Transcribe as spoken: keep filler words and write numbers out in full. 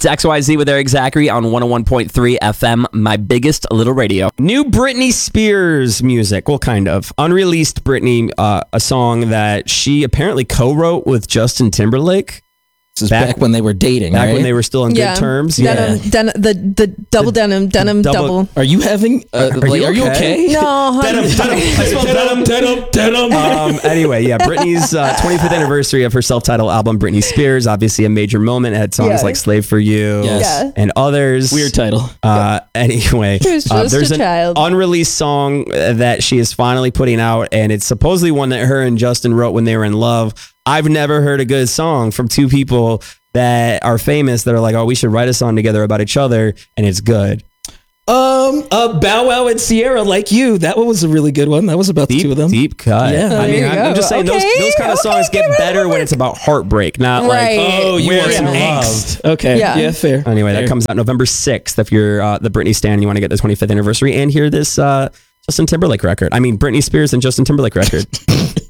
It's X Y Z with Eric Zachary on one oh one point three F M, my biggest little radio. New Britney Spears music. Well, kind of. Unreleased Britney, uh, a song that she apparently co-wrote with Justin Timberlake. This is back, back when they were dating, Back right? when they were still in yeah. good terms. Denim, Yeah. den- the, the double the, denim, denim double, double. Are you having, uh, are, like, you are you okay? No. Denim, denim. I spelled denim, denim, denim. Um, anyway, yeah, Britney's uh, twenty-fifth anniversary of her self-titled album, Britney Spears, obviously a major moment. It had songs yeah. like Slave for You Yes. Yeah. and others. Weird title. Uh, anyway, She was just uh, there's a an child. unreleased song that she is finally putting out, and it's supposedly one that her and Justin wrote when they were in love. I've never heard a good song from two people that are famous that are like, oh, we should write a song together about each other, and it's good. Um, uh, Bow Wow and Sierra, Like You. That one was a really good one. That was about Deep, the two of them. deep cut. Yeah. Oh, I mean, there you I'm, I'm go. just saying Okay, those those kind of okay, songs get okay, better okay. when it's about heartbreak, not Right. like Oh, you where want it's some love. angst. Okay. Yeah. Yeah, fair. Anyway, fair. that comes out November sixth. If you're uh, the Britney stan and you want to get the twenty-fifth anniversary and hear this uh, Justin Timberlake record. I mean, Britney Spears and Justin Timberlake record.